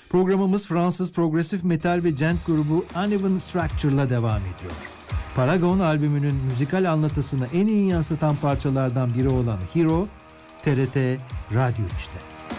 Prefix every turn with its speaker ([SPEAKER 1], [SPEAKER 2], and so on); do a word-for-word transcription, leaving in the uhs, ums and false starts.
[SPEAKER 1] Programımız Fransız progresif metal ve gent grubu Uneven Structure'la devam ediyor. Paragon albümünün müzikal anlatısını en iyi yansıtan parçalardan biri olan Hero, T R T Radyo üçte.